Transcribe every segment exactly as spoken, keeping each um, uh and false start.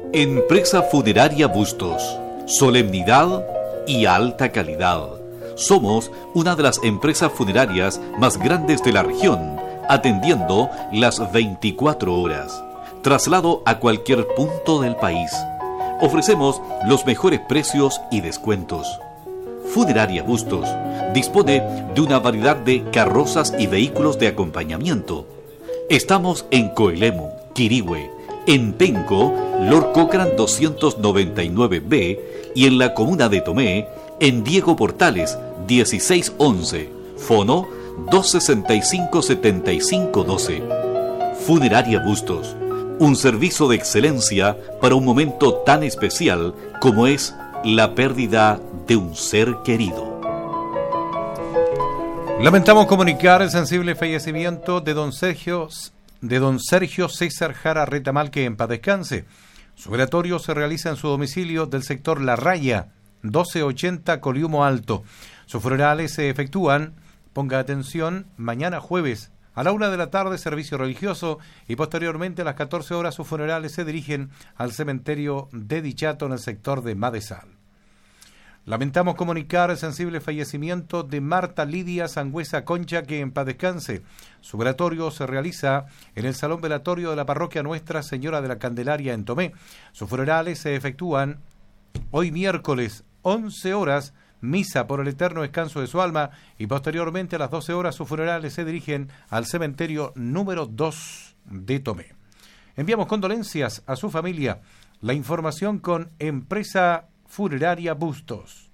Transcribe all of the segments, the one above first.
Empresa Funeraria Bustos. Solemnidad y alta calidad. Somos una de las empresas funerarias más grandes de la región, atendiendo las veinticuatro horas. Traslado a cualquier punto del país. Ofrecemos los mejores precios y descuentos. Funeraria Bustos dispone de una variedad de carrozas y vehículos de acompañamiento. Estamos en Coelemu, Quirihue, en Penco, Lord Cochrane doscientos noventa y nueve B y en la comuna de Tomé, en Diego Portales dieciséis once, fono dos sesenta y cinco setenta y cinco doce. Funeraria Bustos, un servicio de excelencia para un momento tan especial como es la pérdida de un ser querido. Lamentamos comunicar el sensible fallecimiento de don Sergio de don Sergio César Jara Retamal, que en paz descanse. Su velatorio se realiza en su domicilio del sector La Raya, doce ochenta Coliumo Alto. Sus funerales se efectúan, ponga atención, mañana jueves a la una de la tarde, servicio religioso, y posteriormente a las catorce horas sus funerales se dirigen al cementerio de Dichato en el sector de Madesal. Lamentamos comunicar el sensible fallecimiento de Marta Lidia Sangüesa Concha, que en paz descanse. Su velatorio se realiza en el salón velatorio de la parroquia Nuestra Señora de la Candelaria en Tomé. Sus funerales se efectúan hoy miércoles, once horas, misa por el eterno descanso de su alma, y posteriormente a las doce horas sus funerales se dirigen al cementerio número dos de Tomé. Enviamos condolencias a su familia. La información con Empresa Funeraria Bustos.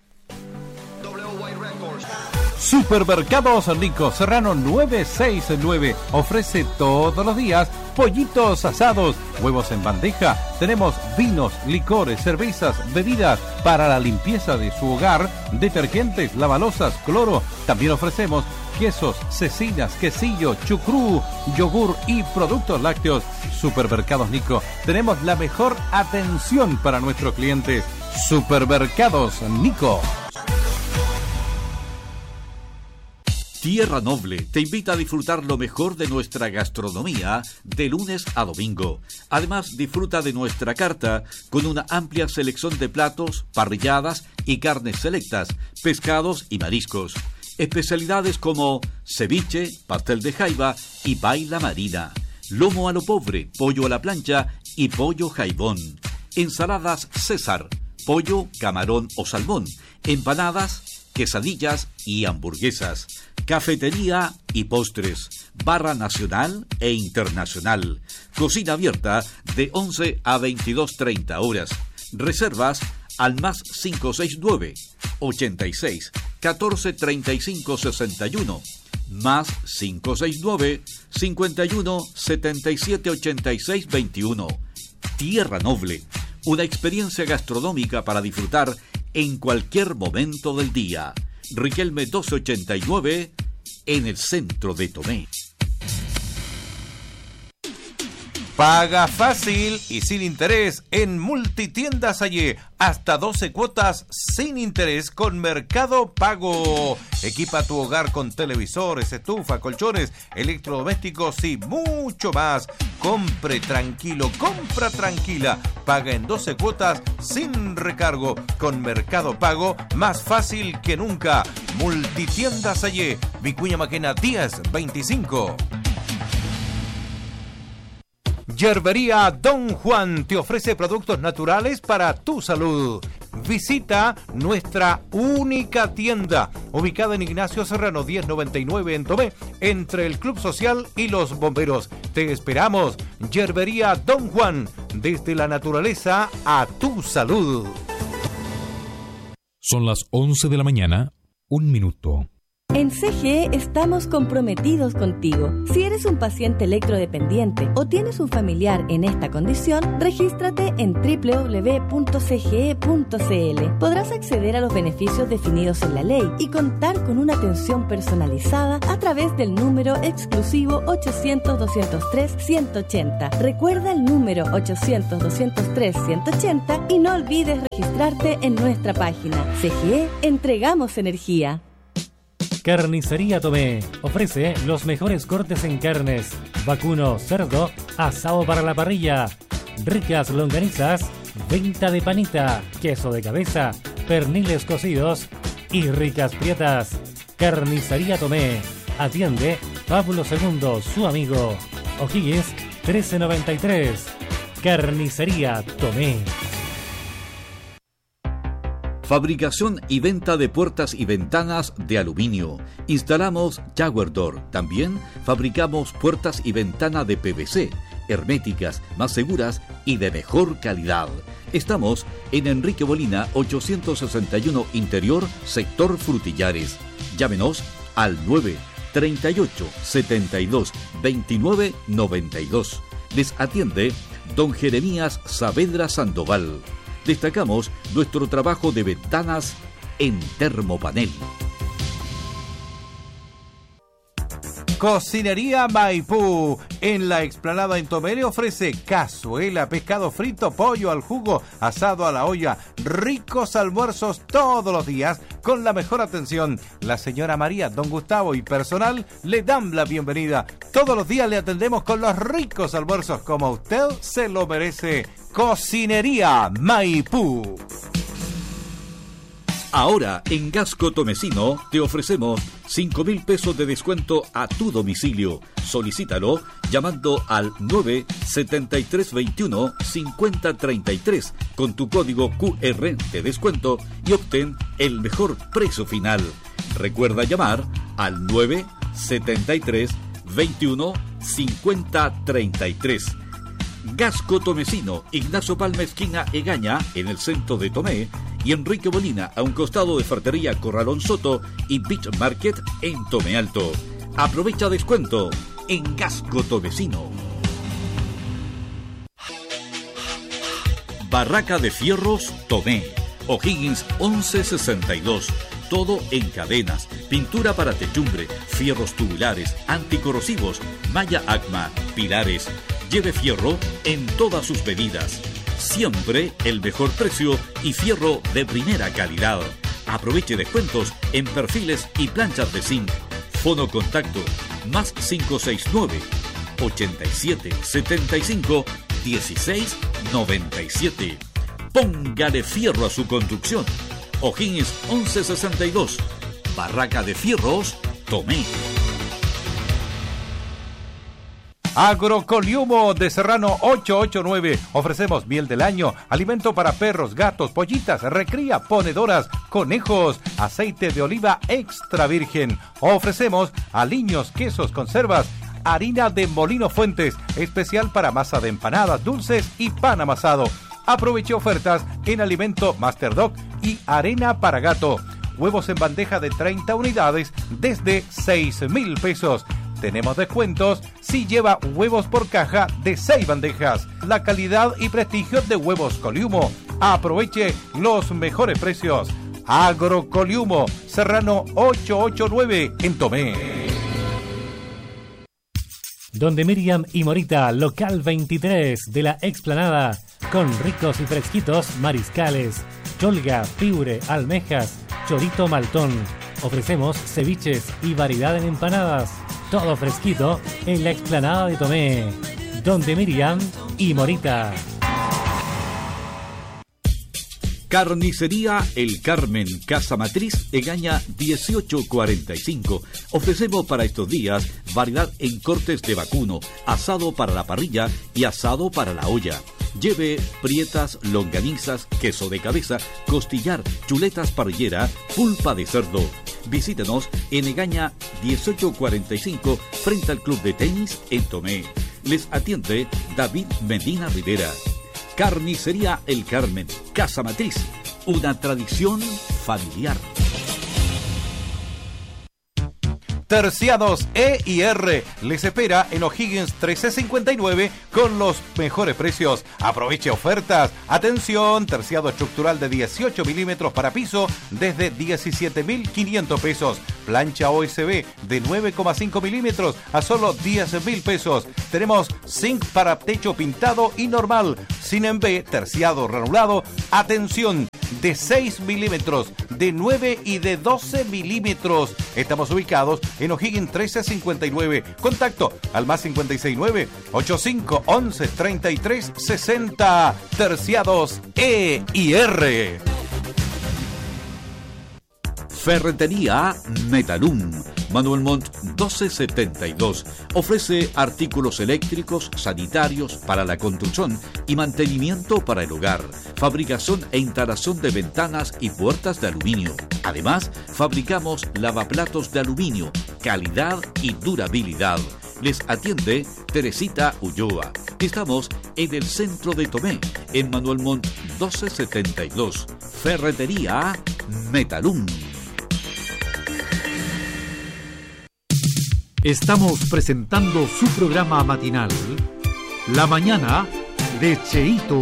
Supermercados Nico Serrano nueve seis nueve ofrece todos los días pollitos asados, huevos en bandeja. Tenemos vinos, licores, cervezas, bebidas para la limpieza de su hogar, detergentes, lavalosas, cloro. También ofrecemos quesos, cecinas, quesillo, chucrú, yogur y productos lácteos. Supermercados Nico, tenemos la mejor atención para nuestros clientes. Supermercados Nico. Tierra Noble te invita a disfrutar lo mejor de nuestra gastronomía de lunes a domingo. Además, disfruta de nuestra carta con una amplia selección de platos, parrilladas y carnes selectas, pescados y mariscos. Especialidades como ceviche, pastel de jaiba y paella marina, lomo a lo pobre, pollo a la plancha y pollo jaibón. Ensaladas César, pollo, camarón o salmón, empanadas, quesadillas y hamburguesas, cafetería y postres, barra nacional e internacional, cocina abierta de once a veintidós treinta horas, reservas al más cinco seis nueve, ochenta y seis, catorce treinta y cinco sesenta y uno, más cinco seis nueve, cincuenta y uno, setenta y siete ochenta y seis veintiuno. Tierra Noble, una experiencia gastronómica para disfrutar en cualquier momento del día. Riquelme doce ochenta y nueve, en el centro de Tomé. Paga fácil y sin interés en Multitiendas Allé. Hasta doce cuotas sin interés con Mercado Pago. Equipa tu hogar con televisores, estufa, colchones, electrodomésticos y mucho más. Compre tranquilo, compra tranquila. Paga en doce cuotas sin recargo. Con Mercado Pago, más fácil que nunca. Multitiendas Allé. Vicuña Maquena diez veinticinco. Yerbería Don Juan te ofrece productos naturales para tu salud. Visita nuestra única tienda, ubicada en Ignacio Serrano diez noventa y nueve en Tomé, entre el Club Social y los Bomberos. Te esperamos. Yerbería Don Juan, desde la naturaleza a tu salud. Son las once de la mañana, un minuto. En C G E estamos comprometidos contigo. Si eres un paciente electrodependiente o tienes un familiar en esta condición, regístrate en doble u doble u doble u punto c g e punto c l. Podrás acceder a los beneficios definidos en la ley y contar con una atención personalizada a través del número exclusivo ochocientos, doscientos tres, ciento ochenta. Recuerda el número ochocientos, doscientos tres, ciento ochenta y no olvides registrarte en nuestra página. C G E, entregamos energía. Carnicería Tomé ofrece los mejores cortes en carnes, vacuno, cerdo, asado para la parrilla. ricas longanizas, venta de panita, queso de cabeza, perniles cocidos y ricas prietas. Carnicería Tomé. Atiende Pablo segundo, su amigo. O'Higgins trece noventa y tres. Carnicería Tomé. Fabricación y venta de puertas y ventanas de aluminio. Instalamos Jaguar Door. También fabricamos puertas y ventanas de P V C, herméticas, más seguras y de mejor calidad. Estamos en Enrique Bolina ochocientos sesenta y uno Interior, sector Frutillares. Llámenos al nueve treinta y ocho, setenta y dos, veintinueve, noventa y dos. Les atiende don Jeremías Saavedra Sandoval. Destacamos nuestro trabajo de ventanas en termopanel. Cocinería Maipú, en la explanada en Tomé, le ofrece cazuela, pescado frito, pollo al jugo, asado a la olla, ricos almuerzos todos los días con la mejor atención. La señora María, don Gustavo y personal le dan la bienvenida. Todos los días le atendemos con los ricos almuerzos como usted se lo merece. Cocinería Maipú. Ahora, en Gasco Tomecino, te ofrecemos cinco mil pesos de descuento a tu domicilio. Solicítalo llamando al nueve setenta y tres veintiuno cincuenta treinta y tres con tu código Q R de descuento y obtén el mejor precio final. Recuerda llamar al nueve setenta y tres veintiuno cincuenta treinta y tres. Gasco Tomecino, Ignacio Palma esquina Egaña, en el centro de Tomé, y Enrique Bolina, a un costado de Ferretería Corralón Soto y Beach Market en Tomé Alto. Aprovecha descuento en Gasco Tomecino. Barraca de Fierros Tomé, O'Higgins once sesenta y dos. Todo en cadenas, pintura para techumbre, fierros tubulares, anticorrosivos, malla ACMA, pilares. Lleve fierro en todas sus medidas. Siempre el mejor precio y fierro de primera calidad. Aproveche descuentos en perfiles y planchas de zinc. Fono contacto más cinco seis nueve, ochenta y siete, setenta y cinco, dieciséis, noventa y siete. Póngale fierro a su construcción. O'Higgins once sesenta y dos. Barraca de Fierros Tomé. Agrocoliumo de Serrano ochocientos ochenta y nueve. Ofrecemos miel del año, alimento para perros, gatos, pollitas, recría, ponedoras, conejos, aceite de oliva extra virgen. Ofrecemos aliños, quesos, conservas, harina de Molino Fuentes, especial para masa de empanadas, dulces y pan amasado. Aproveche ofertas en alimento Master Dog y arena para gato. Huevos en bandeja de treinta unidades desde seis mil pesos. Tenemos descuentos si lleva huevos por caja de seis bandejas. La calidad y prestigio de Huevos Coliumo. Aproveche los mejores precios. Agrocoliumo, Serrano ochocientos ochenta y nueve en Tomé. Donde Miriam y Morita, local veintitrés de la explanada, con ricos y fresquitos mariscales, cholga, piure, almejas, chorito maltón. Ofrecemos ceviches y variedad en empanadas. Todo fresquito en la explanada de Tomé. Donde Miriam y Morita. Carnicería El Carmen, Casa Matriz, Egaña dieciocho cuarenta y cinco. Ofrecemos para estos días variedad en cortes de vacuno, asado para la parrilla y asado para la olla. Lleve prietas, longanizas, queso de cabeza, costillar, chuletas parrillera, pulpa de cerdo. Visítenos en Egaña dieciocho cuarenta y cinco frente al Club de Tenis en Tomé. Les atiende David Medina Rivera. Carnicería El Carmen, Casa Matriz, una tradición familiar. Terciados E y R les espera en O'Higgins trece cincuenta y nueve con los mejores precios. Aproveche ofertas. Atención, terciado estructural de dieciocho milímetros para piso desde diecisiete mil quinientos pesos. Plancha O S B de nueve coma cinco milímetros a solo diez mil pesos. Tenemos zinc para techo pintado y normal. Sin en B, terciado ranulado. Atención, de seis milímetros, de nueve y de doce milímetros. Estamos ubicados en O'Higgins trece cincuenta y nueve. Contacto al más cincuenta y seis nueve, ochenta y cinco, once, treinta y tres, sesenta. Terciados E y R. Ferretería Metalum, Manuel Montt doce setenta y dos. Ofrece artículos eléctricos, sanitarios para la construcción y mantenimiento para el hogar. Fabricación e instalación de ventanas y puertas de aluminio. Además, fabricamos lavaplatos de aluminio, calidad y durabilidad. Les atiende Teresita Ulloa. Estamos en el centro de Tomé, en Manuel Montt doce setenta y dos. Ferretería Metalum. Estamos presentando su programa matinal, La Mañana de Cheito.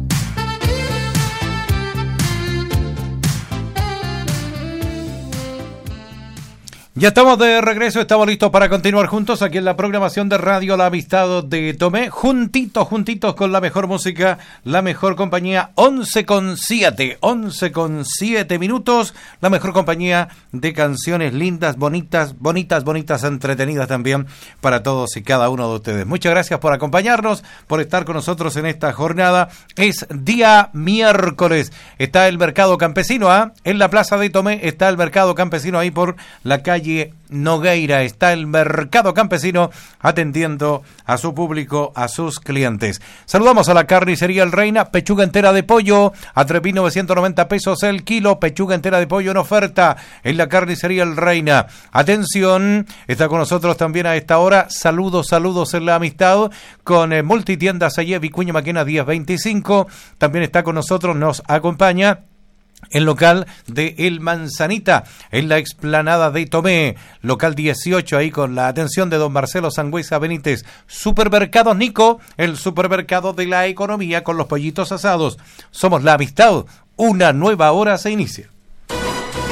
Ya estamos de regreso, estamos listos para continuar juntos aquí en la programación de Radio La Amistad de Tomé, juntitos, juntitos con la mejor música, la mejor compañía, once con siete, once con siete minutos, la mejor compañía de canciones lindas, bonitas, bonitas, bonitas, entretenidas también para todos y cada uno de ustedes. Muchas gracias por acompañarnos, por estar con nosotros en esta jornada. Es día miércoles, está el Mercado Campesino, ¿ah? ¿eh? En la Plaza de Tomé está el Mercado Campesino, ahí por la calle Nogueira está el Mercado Campesino atendiendo a su público, a sus clientes. Saludamos a la Carnicería El Reina, pechuga entera de pollo a tres mil novecientos noventa pesos el kilo, pechuga entera de pollo en oferta en la Carnicería El Reina. Atención, está con nosotros también a esta hora, saludos, saludos en la amistad con eh, Multitiendas Ayer Vicuña Maquena diez veinticinco, también está con nosotros, nos acompaña el local de El Manzanita, en la explanada de Tomé, local dieciocho, ahí con la atención de don Marcelo Sangüesa Benítez. Supermercados Nico, el supermercado de la economía con los pollitos asados. Somos la amistad, una nueva hora se inicia.